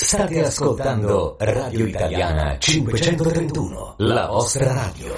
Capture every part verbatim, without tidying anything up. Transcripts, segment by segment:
State ascoltando Radio Italiana cinquecentotrentuno, la vostra radio.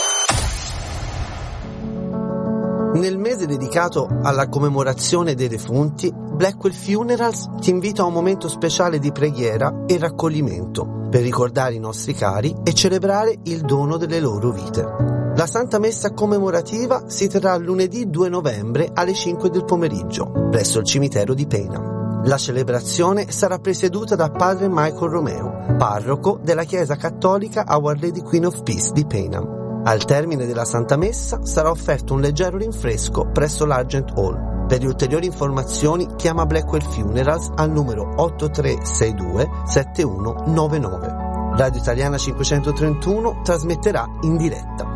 Nel mese dedicato alla commemorazione dei defunti, Blackwell Funerals ti invita a un momento speciale di preghiera e raccoglimento per ricordare i nostri cari e celebrare il dono delle loro vite. La Santa Messa commemorativa si terrà lunedì due novembre alle cinque del pomeriggio, presso il cimitero di Paynham. La celebrazione sarà presieduta da padre Michael Romeo, parroco della Chiesa Cattolica Our Lady Queen of Peace di Paynham. Al termine della Santa Messa sarà offerto un leggero rinfresco presso l'Argent Hall. Per ulteriori informazioni chiama Blackwell Funerals al numero otto tre sei due sette uno nove nove. Radio Italiana cinquecentotrentuno trasmetterà in diretta.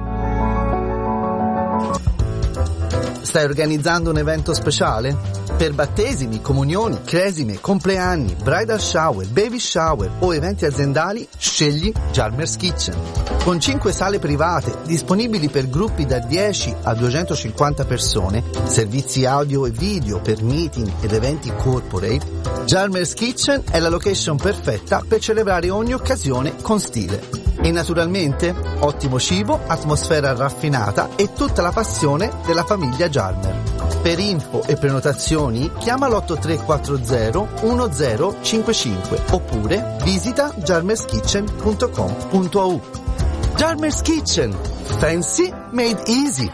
Stai organizzando un evento speciale? Per battesimi, comunioni, cresime, compleanni, bridal shower, baby shower o eventi aziendali, scegli Jarmer's Kitchen. Con cinque sale private disponibili per gruppi da dieci a duecentocinquanta persone, servizi audio e video per meeting ed eventi corporate, Jarmer's Kitchen è la location perfetta per celebrare ogni occasione con stile. E naturalmente ottimo cibo, atmosfera raffinata e tutta la passione della famiglia Jarmer. Per info e prenotazioni chiama l'otto tre quattro zero uno zero cinque cinque oppure visita jarmerskitchen punto com punto a u. Jarmer's Kitchen, fancy made easy.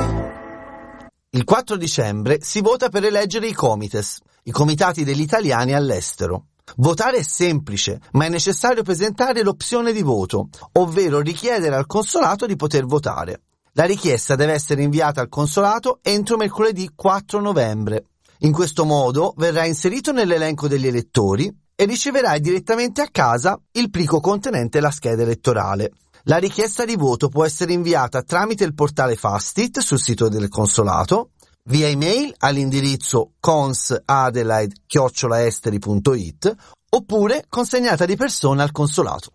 Il quattro dicembre si vota per eleggere i comites, i comitati degli italiani all'estero. Votare è semplice, ma è necessario presentare l'opzione di voto, ovvero richiedere al consolato di poter votare. La richiesta deve essere inviata al consolato entro mercoledì quattro novembre. In questo modo verrà inserito nell'elenco degli elettori e riceverai direttamente a casa il plico contenente la scheda elettorale. La richiesta di voto può essere inviata tramite il portale Fastit sul sito del consolato, via email all'indirizzo consadelaide chiocciola esteri punto it oppure consegnata di persona al consolato.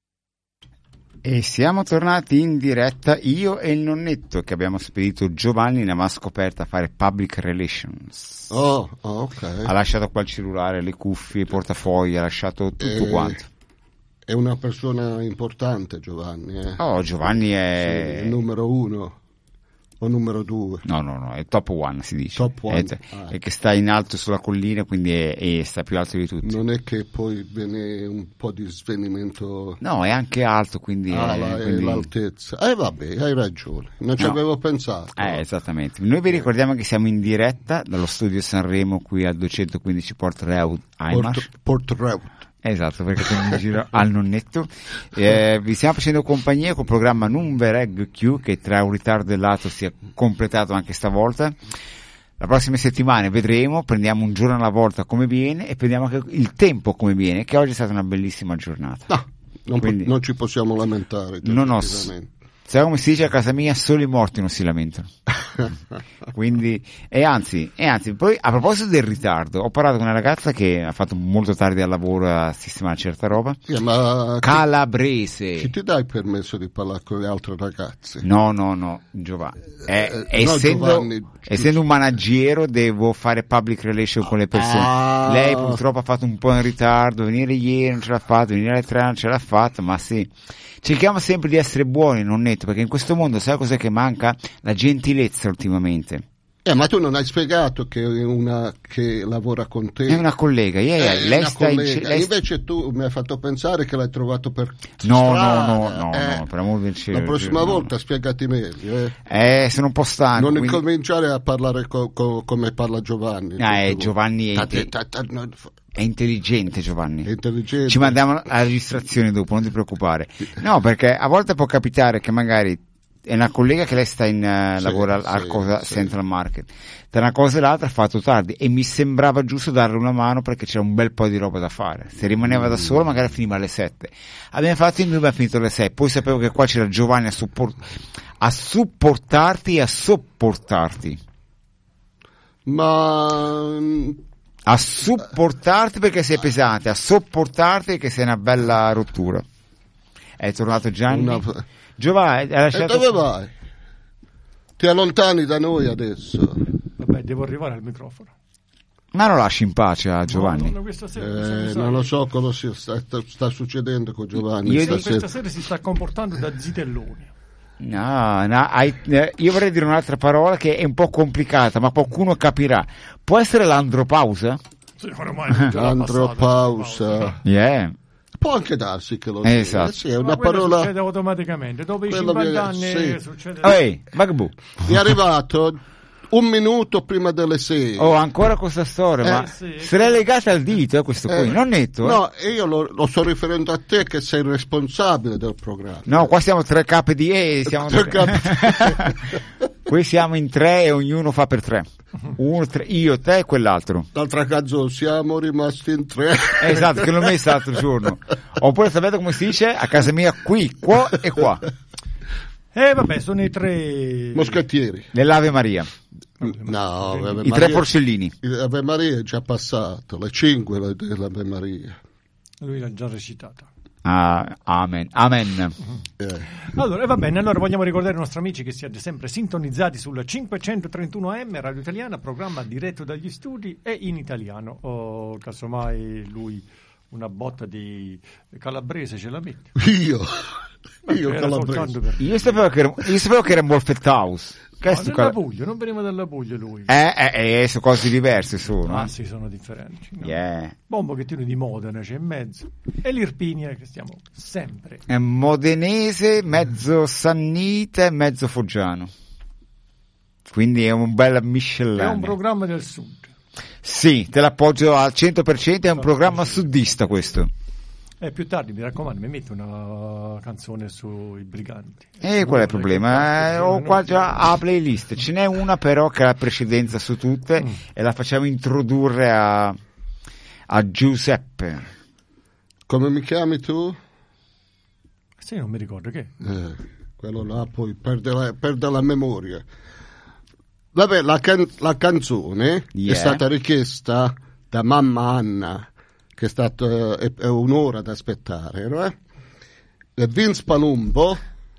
E siamo tornati in diretta, io e il nonnetto che abbiamo spedito. Giovanni ne aveva scoperta a fare public relations. Oh, oh, ok. Ha lasciato qua il cellulare, le cuffie, il portafogli, ha lasciato tutto e... quanto. È una persona importante Giovanni. Eh. Oh, Giovanni è... Sì, il numero uno. O numero due? No, no, no, è top one si dice. Top one. È, ah. è che sta in alto sulla collina, quindi è, è, sta più alto di tutti. Non è che poi viene un po' di svenimento. No, è anche alto, quindi... Ah, è, la, quindi... è l'altezza. Eh vabbè, hai ragione, non ci no. avevo pensato. Eh, esattamente. Noi vi ricordiamo che siamo in diretta dallo studio Sanremo qui al duecentoquindici Port Road, Port, Port Road. Esatto, perché siamo in giro al nonnetto. Eh, vi stiamo facendo compagnia col programma Numbereg Q, che tra un ritardo e l'altro si è completato anche stavolta. La prossima settimana vedremo, prendiamo un giorno alla volta come viene e prendiamo anche il tempo come viene, che oggi è stata una bellissima giornata. No, non, Quindi, po- non ci possiamo lamentare. Non ho, sai come si dice a casa mia, solo i morti non si lamentano. Quindi, e anzi, e anzi, poi a proposito del ritardo, ho parlato con una ragazza che ha fatto molto tardi al lavoro a sistemare certa roba. Yeah, ma Calabrese. Ci ti dai il permesso di parlare con le altre ragazze? No, no, no, Giovanni. Eh, eh, no, essendo, Giovanni, essendo un managiero devo fare public relation con le persone. Ah. Lei purtroppo ha fatto un po' in ritardo, venire ieri non ce l'ha fatto, venire alle tre non ce l'ha fatta, ma sì. Cerchiamo sempre di essere buoni, nonnetto, perché in questo mondo sai cos'è che manca? La gentilezza ultimamente. Eh, ma tu non hai spiegato che è una che lavora con te. È una collega, yeah, eh, lei una sta in... collega. Lei... Invece tu mi hai fatto pensare che l'hai trovato per No, strada. no, no, no, eh, no, per amor del cielo. La prossima no. volta spiegati meglio. Eh, eh sono un po' stanco. Non quindi... incominciare a parlare co- co- come parla Giovanni. Ah, eh, Giovanni è... Ta- ta- ta- no, È intelligente Giovanni. È intelligente. Ci mandiamo la registrazione dopo, non ti preoccupare. No, perché a volte può capitare che magari è una collega che lei sta in uh, sì, lavora sì, al cosa sì. Central Market. Tra una cosa e l'altra ha fatto tardi e mi sembrava giusto darle una mano perché c'era un bel po' di roba da fare. Se rimaneva da sola magari finiva alle sette. Abbiamo fatto in due, abbiamo finito alle sei. Poi sapevo che qua c'era Giovanni a, support- a supportarti e a sopportarti. Ma A supportarti perché sei pesante, a sopportarti perché sei una bella rottura. È tornato Gianni. Una... Giovanni, hai lasciato... E dove vai? Ti allontani da noi adesso. Vabbè, devo arrivare al microfono. Ma lo lasci in pace a Giovanni? No, no, questa sera, Eh, non lo so cosa si sta, sta succedendo con Giovanni Io- stasera. questa sera si sta comportando da zitellone. No, no, hai- eh, io vorrei dire un'altra parola che è un po' complicata, ma qualcuno capirà. Può essere l'andropausa? Sì, ormai è già Andropausa. Yeah. Può anche darsi che lo Eh, sia. esatto. Eh sì, è Ma una quello parola. succede automaticamente. Dopo i Quello cinquanta viene- anni sì. succede. Ehi, Vagabù. Mi è arrivato un minuto prima delle sei. Oh, ancora questa storia, Eh, ma sì. se l'hai legata al dito, eh, questo qui, Eh, non netto, eh? No, e io lo, lo sto riferendo a te che sei il responsabile del programma. No, qua siamo tre capi di E, siamo Tre capi. qui siamo in tre e ognuno fa per tre. Uno, tre, io, te e quell'altro. L'altra canzone, siamo rimasti in tre. Esatto, che l'ho messa l'altro giorno. Oppure sapete come si dice? A casa mia qui, qua e qua. Eh vabbè, sono i tre Moschettieri. Nell'Ave Maria. No, Ave I tre Maria- porcellini. L'Ave Maria è già passato, le cinque le- dell'Ave Maria. Lui l'ha già recitata. Ah, amen. Amen. Eh. Allora, e va bene, allora vogliamo ricordare ai nostri amici che siete sempre sintonizzati sulla cinquecentotrentuno A M Radio Italiana, programma diretto dagli studi e in italiano. O casomai lui una botta di calabrese ce la mette. Io, io Era calabrese. soltanto per... Io sapevo che era, io sapevo che era Molfett House. Che è No, sto dalla cal- Puglia, non veniva dalla Puglia lui. eh, eh, eh, sono cose diverse sono. Ah eh. sì, sono differenti. No? Yeah. Ma un pochettino di Modena c'è in mezzo. E l'Irpinia che stiamo sempre. È modenese, mezzo sannita e mezzo foggiano. Quindi è un bel È miscellanea. un programma del sud. Sì, te l'appoggio al cento per cento, è un programma sudista questo. E più tardi, mi raccomando, mi metti una canzone sui briganti. E qual è il problema? Eh, ho qua già la playlist, ce n'è una però che ha la precedenza su tutte Mm. e la facciamo introdurre a, a Giuseppe. Come mi chiami tu? Sì, non mi ricordo che. Eh, quello là poi perde la, perde la memoria. Vabbè, la, can- la canzone Yeah. è stata richiesta da mamma Anna, che è stata è, è un'ora ad aspettare, no? E Vince Palumbo,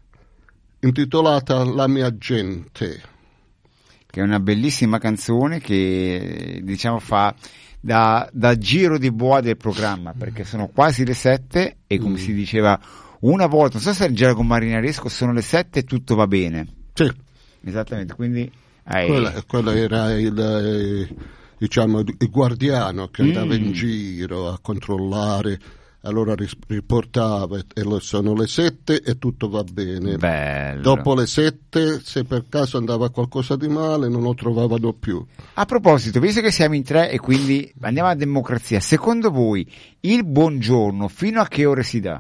intitolata La mia gente. Che è una bellissima canzone che diciamo fa da, da giro di boa del programma, perché sono quasi le sette e come Mm. si diceva una volta, non so se era il gergo marinaresco, sono le sette e tutto va bene. Sì, Esattamente, quindi eh, quello, quello era il, eh, diciamo, il guardiano che andava Mm. in giro a controllare, allora ris- riportava e lo- sono le sette e tutto va bene. bello. Dopo le sette, se per caso andava qualcosa di male, non lo trovavano più. A proposito, visto che siamo in tre e quindi andiamo alla democrazia, secondo voi il buongiorno fino a che ore si dà?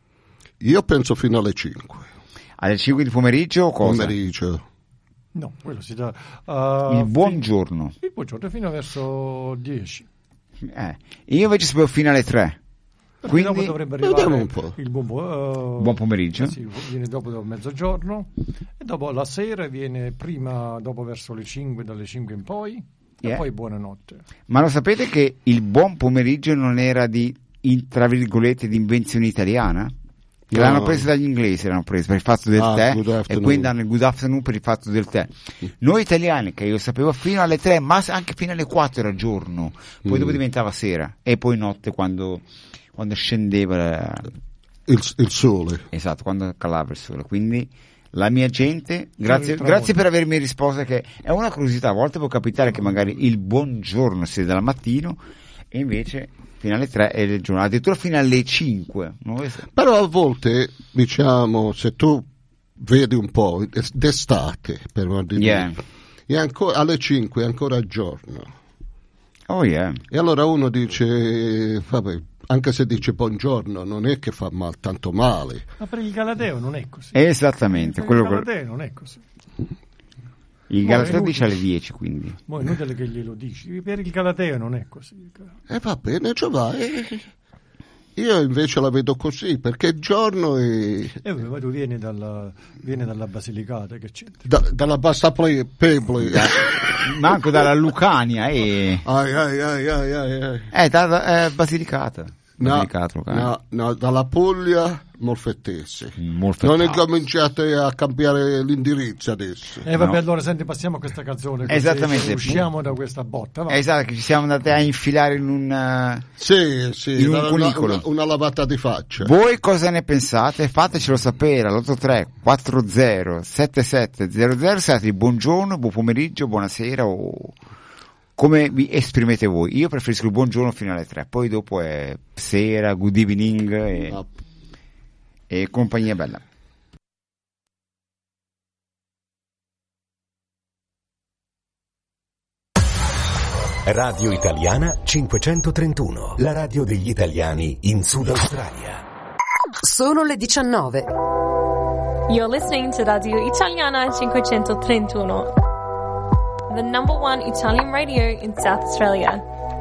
Io penso fino alle cinque Alle cinque di pomeriggio o cosa? pomeriggio. No, quello si dà. uh, Il buongiorno. fi- Il buongiorno fino verso dieci. Eh, io invece sapevo fino alle tre. Perché dopo Quindi dovrebbe Vediamo arrivare un po'. il buon, uh, buon pomeriggio. sì, viene dopo da mezzogiorno e dopo la sera viene prima dopo verso le cinque, dalle cinque in poi e Yeah. poi buonanotte. Ma lo sapete che il buon pomeriggio non era di, in, tra virgolette, di invenzione italiana? No. L'hanno preso dagli inglesi, l'hanno preso per il fatto del Ah, tè good e afternoon. quindi hanno il good afternoon per il fatto del tè. Noi italiani, che io sapevo fino alle tre, ma anche fino alle quattro era giorno, poi Mm. dopo diventava sera e poi notte quando, quando scendeva, la- Il, il sole. esatto, quando calava il sole. Quindi la mia gente, grazie, il tramonto. grazie per avermi risposto, che è una curiosità, a volte può capitare che magari il buongiorno sia dal mattino e invece fino alle tre è il giorno, addirittura fino alle cinque. Non lo so. Però a volte, diciamo, se tu vedi un po' d'estate, per modo di Yeah. dire, è ancora, alle cinque è ancora giorno. Oh yeah. E allora uno dice, vabbè, anche se dice buongiorno, non è che fa mal, tanto male. Ma per il Galateo non è così. Esattamente, per quello il che- Galateo non è così. il No, Galateo è dice alle inutile. dieci, quindi. Ma è inutile che glielo dici. Per il Galateo non è così. E va bene, Giovanni. Io invece la vedo così, perché è giorno e E poi tu vieni dalla, vieni dalla Basilicata, che c'entra? da- dalla bassa play, Pebble. Manco dalla Lucania e Ai, ai, ai, ai, ai, ai. eh, da, da- eh, Basilicata. No, delicato, no, no, dalla Puglia Molfettese. Molfettese. Non incominciate a cambiare l'indirizzo adesso. E eh, vabbè, No. allora senti, passiamo a questa canzone. Così Esattamente. usciamo da questa botta. Va. Esatto, che ci siamo andati a infilare in un... uh, Sì, sì, in un una, cunicolo. una, una lavata di faccia. Voi cosa ne pensate? Fatecelo sapere all'otto tre quattro zero sette sette zero zero. Siate buongiorno, buon pomeriggio, buonasera o come vi esprimete voi. Io preferisco il buongiorno fino alle tre, poi dopo è sera, good evening e, No. e compagnia bella. Radio Italiana cinquecentotrentuno, la radio degli italiani in Sud Australia. Sono le diciannove. You're listening to Radio Italiana cinquecentotrentuno, the number one Italian radio in South Australia.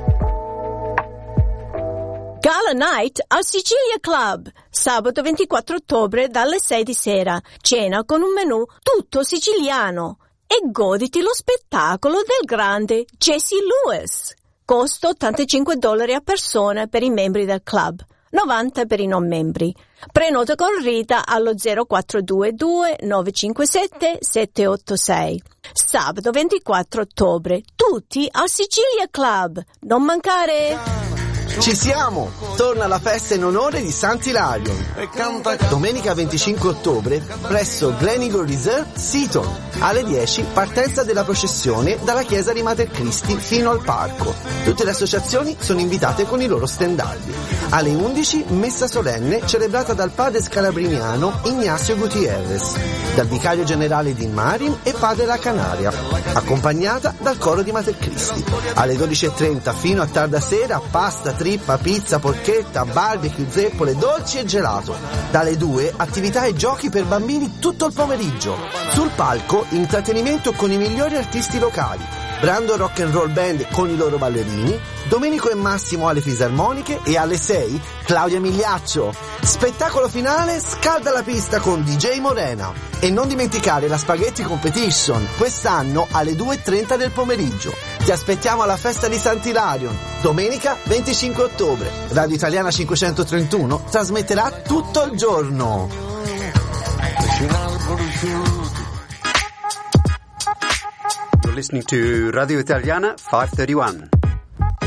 Gala Night al Sicilia Club, sabato ventiquattro ottobre dalle sei di sera. Cena con un menù tutto siciliano e goditi lo spettacolo del grande Jesse Lewis. Costo ottantacinque dollari a persona per i membri del club, novanta per i non membri. Prenota con Rita allo zero quattro due due nove cinque sette sette otto sei. Sabato ventiquattro ottobre, tutti al Sicilia Club. Non mancare! Ci siamo! Torna la festa in onore di Sant'Ilario. Domenica venticinque ottobre presso Gleneagle Reserve, Seaton. Alle dieci partenza della processione dalla chiesa di Mater Christi fino al parco. Tutte le associazioni sono invitate con i loro stendardi. Alle undici messa solenne celebrata dal padre scalabriniano Ignacio Gutierrez, dal vicario generale di Marin e padre La Canaria, accompagnata dal coro di Mater Christi. Alle dodici e trenta fino a tarda sera pasta, trippa, pizza, porchetta, barbecue, zeppole, dolci e gelato. Dalle due attività e giochi per bambini tutto il pomeriggio. Sul palco intrattenimento con i migliori artisti locali. Brando Rock and Roll Band con i loro ballerini, Domenico e Massimo alle fisarmoniche e alle sei Claudia Migliaccio. Spettacolo finale, scalda la pista con D J Morena. E non dimenticare la Spaghetti Competition, quest'anno alle due e trenta del pomeriggio. Ti aspettiamo alla festa di Sant'Ilarion, domenica venticinque ottobre. Radio Italiana cinquecentotrentuno trasmetterà tutto il giorno. You're listening to Radio Italiana five thirty-one.